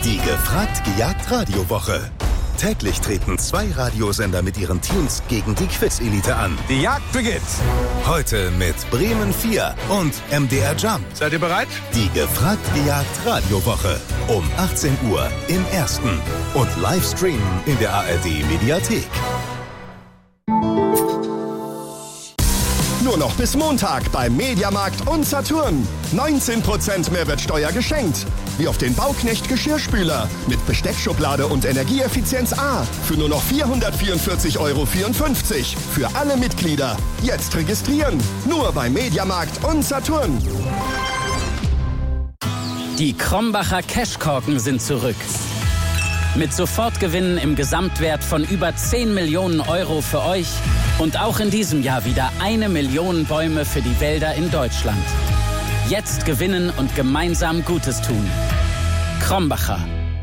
Die Gefragt-Gejagt-Radiowoche. Täglich treten 2 Radiosender mit ihren Teams gegen die Quiz-Elite an. Die Jagd beginnt. Heute mit Bremen 4 und MDR Jump. Seid ihr bereit? Die Gefragt-Gejagt-Radiowoche. Um 18 Uhr im Ersten. Und Livestreamen in der ARD-Mediathek. Nur noch bis Montag beim Mediamarkt und Saturn. 19% Mehrwertsteuer geschenkt. Wie auf den Bauknecht Geschirrspüler mit Besteckschublade und Energieeffizienz A für nur noch 444,54 € für alle Mitglieder. Jetzt registrieren. Nur beim Mediamarkt und Saturn. Die Krombacher Cashkorken sind zurück. Mit Sofortgewinnen im Gesamtwert von über 10 Millionen € für euch und auch in diesem Jahr wieder 1 Million Bäume für die Wälder in Deutschland. Jetzt gewinnen und gemeinsam Gutes tun. Krombacher.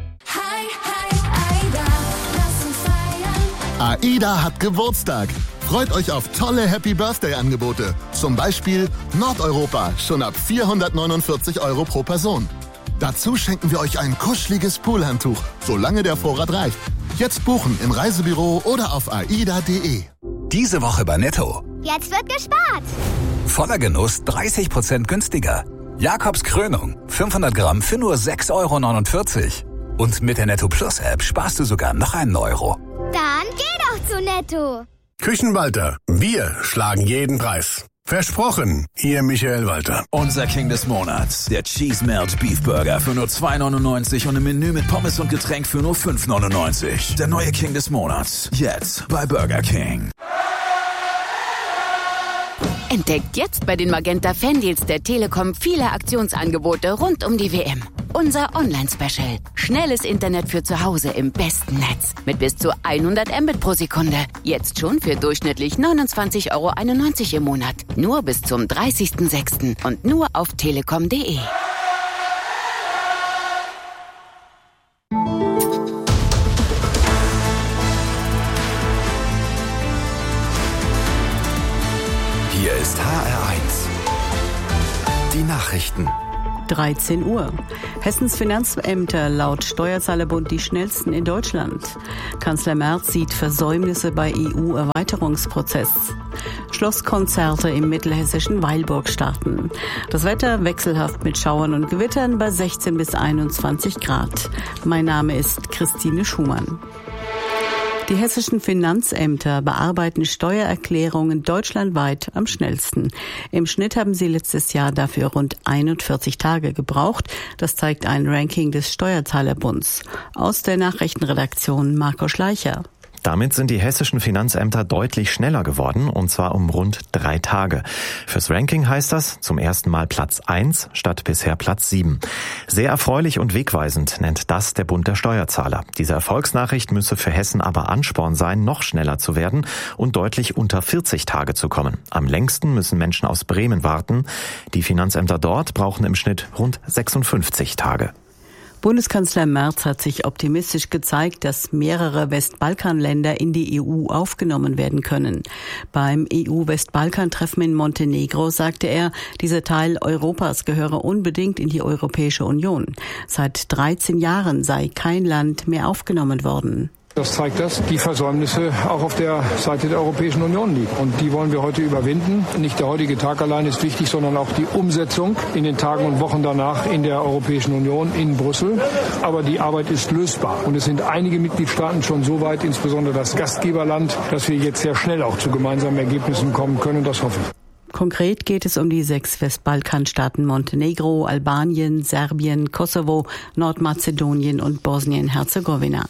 AIDA hat Geburtstag. Freut euch auf tolle Happy-Birthday-Angebote. Zum Beispiel Nordeuropa, schon ab 449 € pro Person. Dazu schenken wir euch ein kuscheliges Poolhandtuch, solange der Vorrat reicht. Jetzt buchen im Reisebüro oder auf aida.de. Diese Woche bei Netto. Jetzt wird gespart. Voller Genuss 30% günstiger. Jakobs Krönung, 500 Gramm für nur 6,49 €. Und mit der Netto Plus App sparst du sogar noch einen Euro. Dann geh doch zu Netto. Küchenwalter, wir schlagen jeden Preis. Versprochen, Ihr Michael Walter. Unser King des Monats, der Cheese Melt Beef Burger für nur 2,99 € und im Menü mit Pommes und Getränk für nur 5,99 €. Der neue King des Monats, jetzt bei Burger King. Entdeckt jetzt bei den Magenta Fandeals der Telekom viele Aktionsangebote rund um die WM. Unser Online-Special. Schnelles Internet für zu Hause im besten Netz. Mit bis zu 100 Mbit pro Sekunde. Jetzt schon für durchschnittlich 29,91 € im Monat. Nur bis zum 30.06. und nur auf telekom.de. Hier ist HR1. Die Nachrichten. 13 Uhr. Hessens Finanzämter laut Steuerzahlerbund die schnellsten in Deutschland. Kanzler Merz sieht Versäumnisse bei EU-Erweiterungsprozess. Schlosskonzerte im mittelhessischen Weilburg starten. Das Wetter wechselhaft mit Schauern und Gewittern bei 16 bis 21 Grad. Mein Name ist Christine Schumann. Die hessischen Finanzämter bearbeiten Steuererklärungen deutschlandweit am schnellsten. Im Schnitt haben sie letztes Jahr dafür rund 41 Tage gebraucht. Das zeigt ein Ranking des Steuerzahlerbunds. Aus der Nachrichtenredaktion Marco Schleicher. Damit sind die hessischen Finanzämter deutlich schneller geworden, und zwar um rund 3 Tage. Fürs Ranking heißt das zum ersten Mal Platz 1 statt bisher Platz 7. Sehr erfreulich und wegweisend nennt das der Bund der Steuerzahler. Diese Erfolgsnachricht müsse für Hessen aber Ansporn sein, noch schneller zu werden und deutlich unter 40 Tage zu kommen. Am längsten müssen Menschen aus Bremen warten. Die Finanzämter dort brauchen im Schnitt rund 56 Tage. Bundeskanzler Merz hat sich optimistisch gezeigt, dass mehrere Westbalkanländer in die EU aufgenommen werden können. Beim EU-Westbalkan-Treffen in Montenegro sagte er, dieser Teil Europas gehöre unbedingt in die Europäische Union. Seit 13 Jahren sei kein Land mehr aufgenommen worden. Das zeigt, dass die Versäumnisse auch auf der Seite der Europäischen Union liegen. Und die wollen wir heute überwinden. Nicht der heutige Tag allein ist wichtig, sondern auch die Umsetzung in den Tagen und Wochen danach in der Europäischen Union, in Brüssel. Aber die Arbeit ist lösbar. Und es sind einige Mitgliedstaaten schon so weit, insbesondere das Gastgeberland, dass wir jetzt sehr schnell auch zu gemeinsamen Ergebnissen kommen können. Und das hoffe ich. Konkret geht es um die 6 Westbalkanstaaten Montenegro, Albanien, Serbien, Kosovo, Nordmazedonien und Bosnien-Herzegowina.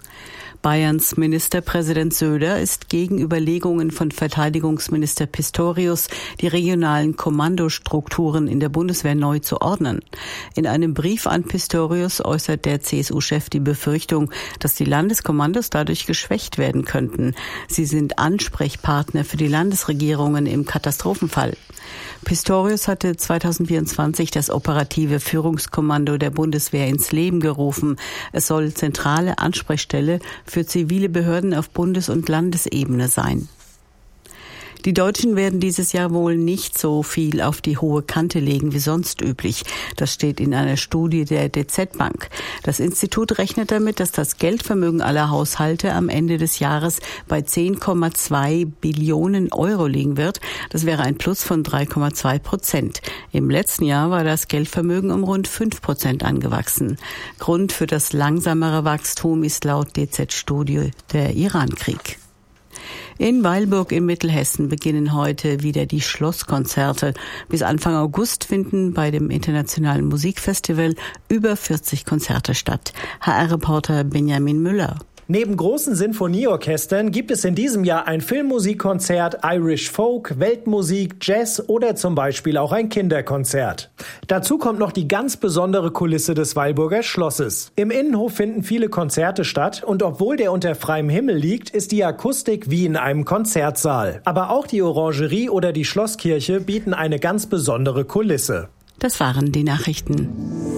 Bayerns Ministerpräsident Söder ist gegen Überlegungen von Verteidigungsminister Pistorius, die regionalen Kommandostrukturen in der Bundeswehr neu zu ordnen. In einem Brief an Pistorius äußert der CSU-Chef die Befürchtung, dass die Landeskommandos dadurch geschwächt werden könnten. Sie sind Ansprechpartner für die Landesregierungen im Katastrophenfall. Pistorius hatte 2024 das operative Führungskommando der Bundeswehr ins Leben gerufen. Es soll zentrale Ansprechstelle für zivile Behörden auf Bundes- und Landesebene sein. Die Deutschen werden dieses Jahr wohl nicht so viel auf die hohe Kante legen wie sonst üblich. Das steht in einer Studie der DZ Bank. Das Institut rechnet damit, dass das Geldvermögen aller Haushalte am Ende des Jahres bei 10,2 Billionen Euro liegen wird. Das wäre ein Plus von 3,2%. Im letzten Jahr war das Geldvermögen um rund 5% angewachsen. Grund für das langsamere Wachstum ist laut DZ-Studie der Irankrieg. In Weilburg in Mittelhessen beginnen heute wieder die Schlosskonzerte. Bis Anfang August finden bei dem Internationalen Musikfestival über 40 Konzerte statt. HR-Reporter Benjamin Müller. Neben großen Sinfonieorchestern gibt es in diesem Jahr ein Filmmusikkonzert, Irish Folk, Weltmusik, Jazz oder zum Beispiel auch ein Kinderkonzert. Dazu kommt noch die ganz besondere Kulisse des Weilburger Schlosses. Im Innenhof finden viele Konzerte statt und obwohl der unter freiem Himmel liegt, ist die Akustik wie in einem Konzertsaal. Aber auch die Orangerie oder die Schlosskirche bieten eine ganz besondere Kulisse. Das waren die Nachrichten.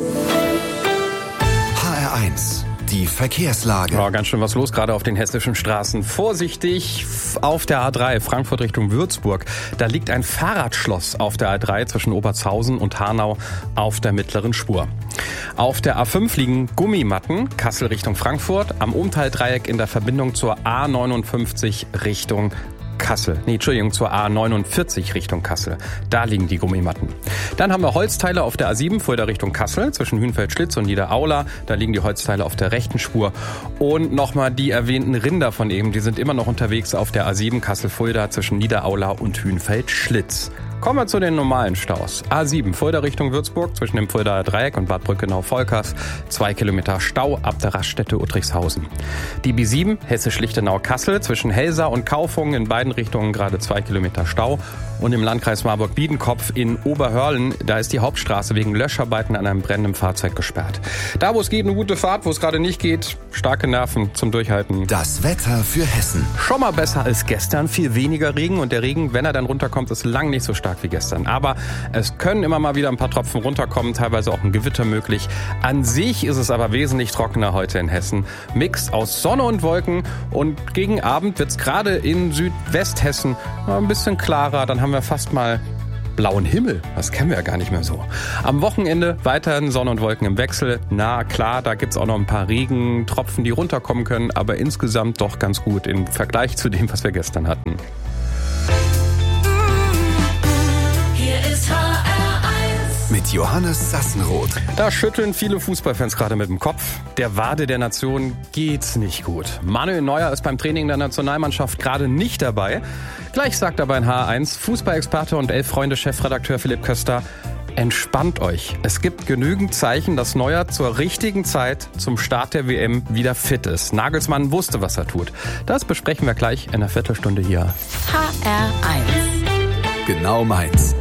HR1. Die Verkehrslage. Ja, ganz schön was los, gerade auf den hessischen Straßen. Vorsichtig auf der A3, Frankfurt Richtung Würzburg. Da liegt ein Fahrradschloss auf der A3 zwischen Obertshausen und Hanau auf der mittleren Spur. Auf der A5 liegen Gummimatten, Kassel Richtung Frankfurt, am Umtaldreieck in der Verbindung zur A59 Richtung zur A49 Richtung Kassel. Da liegen die Gummimatten. Dann haben wir Holzteile auf der A7 Fulda Richtung Kassel zwischen Hünfeld-Schlitz und Niederaula. Da liegen die Holzteile auf der rechten Spur. Und nochmal die erwähnten Rinder von eben, die sind immer noch unterwegs auf der A7 Kassel-Fulda zwischen Niederaula und Hünfeld-Schlitz. Kommen wir zu den normalen Staus. A7 Fulda Richtung Würzburg zwischen dem Fuldaer Dreieck und Bad Brückenau-Volkers. 2 Kilometer Stau ab der Raststätte Uttrichshausen. Die B7 Hesse-Schlichtenau-Kassel zwischen Helsa und Kaufungen in beiden Richtungen gerade 2 Kilometer Stau. Und im Landkreis Marburg-Biedenkopf in Oberhörlen, da ist die Hauptstraße wegen Löscharbeiten an einem brennenden Fahrzeug gesperrt. Da, wo es geht, eine gute Fahrt, wo es gerade nicht geht, starke Nerven zum Durchhalten. Das Wetter für Hessen. Schon mal besser als gestern, viel weniger Regen und der Regen, wenn er dann runterkommt, ist lang nicht so stark wie gestern. Aber es können immer mal wieder ein paar Tropfen runterkommen, teilweise auch ein Gewitter möglich. An sich ist es aber wesentlich trockener heute in Hessen. Mix aus Sonne und Wolken und gegen Abend wird es gerade in Südwesthessen ein bisschen klarer. Dann haben wir fast mal blauen Himmel. Das kennen wir ja gar nicht mehr so. Am Wochenende weiterhin Sonne und Wolken im Wechsel. Na klar, da gibt's auch noch ein paar Regentropfen, die runterkommen können, aber insgesamt doch ganz gut im Vergleich zu dem, was wir gestern hatten. Mit Johannes Sassenroth. Da schütteln viele Fußballfans gerade mit dem Kopf. Der Wade der Nation geht's nicht gut. Manuel Neuer ist beim Training der Nationalmannschaft gerade nicht dabei. Gleich sagt aber in HR1 Fußballexperte und Elf-Freunde-Chefredakteur Philipp Köster: Entspannt euch. Es gibt genügend Zeichen, dass Neuer zur richtigen Zeit zum Start der WM wieder fit ist. Nagelsmann wusste, was er tut. Das besprechen wir gleich in einer Viertelstunde hier. HR1. Genau meins.